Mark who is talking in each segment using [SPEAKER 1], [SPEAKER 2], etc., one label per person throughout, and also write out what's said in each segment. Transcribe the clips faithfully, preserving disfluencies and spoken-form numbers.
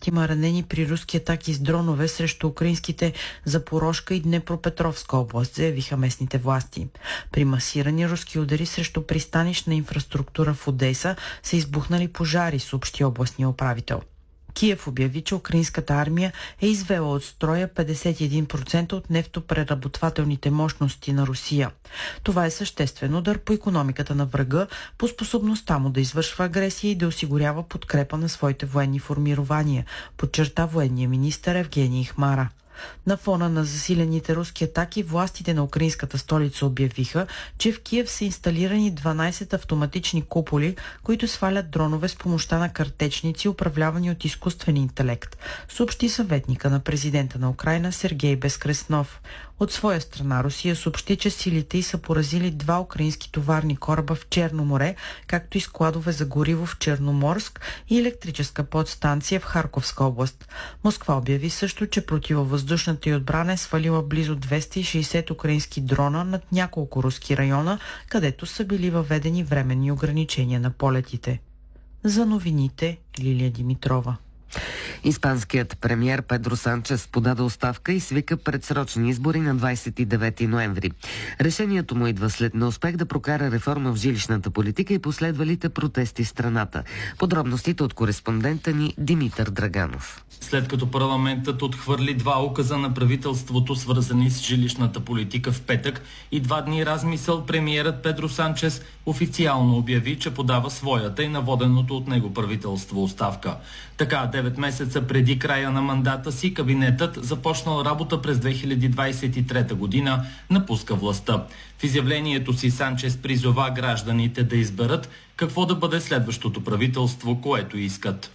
[SPEAKER 1] шестима ранени при руски атаки с дронове срещу украинските Запорожка и Днепропетровска област, заявиха местните власти. При масирани руски удари срещу пристанищна инфраструктура в Одеса са избухнали пожари, съобщи областния управител. Киев обяви, че украинската армия е извела от строя петдесет и един процента от нефтопреработвателните мощности на Русия. Това е съществен удар по икономиката на врага, по способността му да извършва агресия и да осигурява подкрепа на своите военни формирования, подчерта военния министър Евгений Хмара. На фона на засилените руски атаки, властите на украинската столица обявиха, че в Киев са инсталирани дванайсет автоматични куполи, които свалят дронове с помощта на картечници, управлявани от изкуствен интелект, съобщи съветника на президента на Украйна Сергей Безкреснов. От своя страна Русия съобщи, че силите й са поразили два украински товарни кораба в Черно море, както и складове за гориво в Черноморск и електрическа подстанция в Харковска област. Москва обяви също, че противовъздушната й отбрана е свалила близо двеста и шейсет украински дрона над няколко руски района, където са били въведени временни ограничения на полетите. За новините Лилия Димитрова.
[SPEAKER 2] Испанският премиер Педро Санчес подаде оставка и свика предсрочни избори на двадесет и девети ноември. Решението му идва след неуспех да прокара реформа в жилищната политика и последвалите протести в страната. Подробностите от кореспондента ни Димитър Драганов.
[SPEAKER 3] След като парламентът отхвърли два указа на правителството, свързани с жилищната политика в петък, и два дни размисъл, премиерът Педро Санчес официално обяви, че подава своята и на воденото от него правителство оставка. Така, девет месеца преди края на мандата си, кабинетът, започнал работа през две хиляди двадесет и трета година, напуска властта. В изявлението си Санчес призова гражданите да изберат какво да бъде следващото правителство, което искат.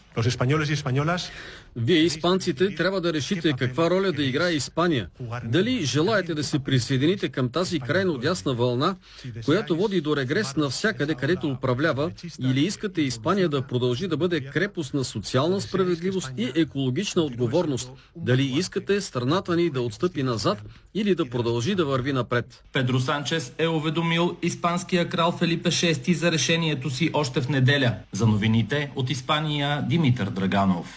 [SPEAKER 4] Вие, испанците, трябва да решите каква роля да играе Испания. Дали желаете да се присъедините към тази крайно дясна вълна, която води до регрес навсякъде, където управлява, или искате Испания да продължи да бъде крепост на социална справедливост и екологична отговорност? Дали искате страната ни да отстъпи назад или да продължи да върви напред?
[SPEAKER 3] Педро Санчес е уведомил испанския крал Фелипе шести за решението си още в неделя. За новините от Испания Димитър Драганов.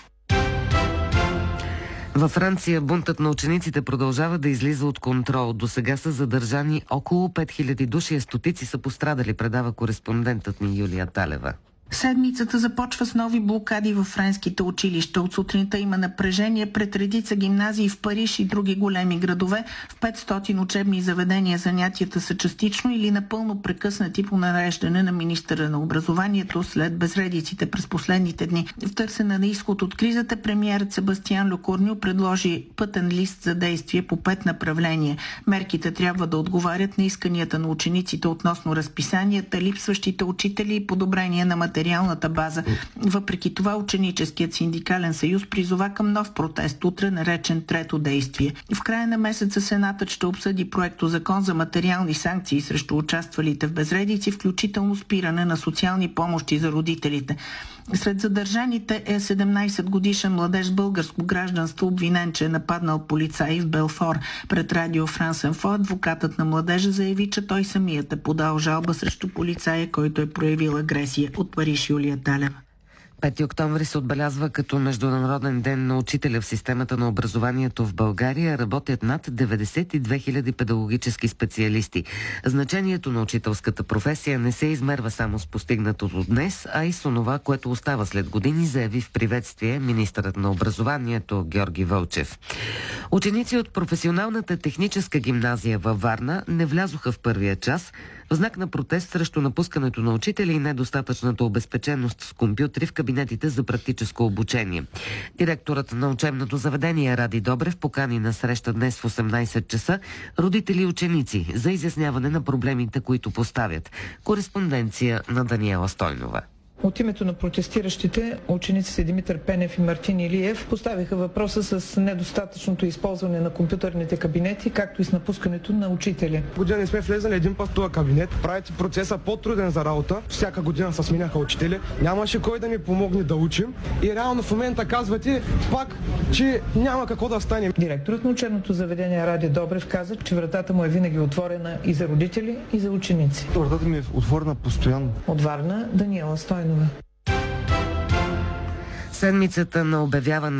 [SPEAKER 2] Във Франция бунтът на учениците продължава да излиза от контрол. До сега са задържани около пет хиляди души, а стотици са пострадали, предава кореспондентът ни Юлия Талева.
[SPEAKER 5] Седмицата започва с нови блокади във френските училища. От сутринта има напрежение пред редица гимназии в Париж и други големи градове. В петстотин учебни заведения занятията са частично или напълно прекъснати по нареждане на министъра на образованието след безредиците през последните дни. В търсене на изход от кризата, премиерът Себастиан Лекорню предложи пътен лист за действие по пет направления. Мерките трябва да отговарят на исканията на учениците относно разписанията, липсващите учители и подобрение на материалите. материалната база. Въпреки това, ученическият синдикален съюз призова към нов протест, утре наречен трето действие. В края на месеца Сенатът ще обсъди проекто закон за материални санкции срещу участвалите в безредици, включително спиране на социални помощи за родителите. Сред задържаните е седемнайсетгодишен младеж с българско гражданство, обвинен, че е нападнал полицаи в Белфор. Пред радио Франс Инфо адвокатът на младежа заяви, че той самият е подал жалба срещу полицая, който е проявил агресия. От Париж Юлия Талева.
[SPEAKER 2] пети октомври се отбелязва като Международен ден на учителя в системата на образованието в България. Работят над деветдесет и две хиляди педагогически специалисти. Значението на учителската професия не се измерва само с постигнатото днес, а и с онова, което остава след години, заяви в приветствие министърът на образованието Георги Вълчев. Ученици от професионалната техническа гимназия във Варна не влязоха в първия час в знак на протест срещу напускането на учители и недостатъчната обезпеченост с компютри в кабинетите за практическо обучение. Директорът на учебното заведение Ради Добрев покани на среща днес в осемнайсет часа родители и ученици за изясняване на проблемите, които поставят. Кореспонденция на Даниела Стойнова.
[SPEAKER 6] От името на протестиращите, учениците Димитър Пенев и Мартин Илиев поставиха въпроса с недостатъчното използване на компютърните кабинети, както и с напускането на учители.
[SPEAKER 7] Година не сме влезали един път в този кабинет. Правите процеса по-труден за работа. Всяка година се сменяха учители. Нямаше кой да ни помогне да учим. И реално в момента казвате пак, че няма какво да стане.
[SPEAKER 6] Директорът на учебното заведение Ради Добрев каза, че вратата му е винаги отворена и за родители, и за ученици.
[SPEAKER 7] Вратата ми е отворена постоянно.
[SPEAKER 6] От Варна Даниела Стойнова.
[SPEAKER 2] Седмицата на обявяване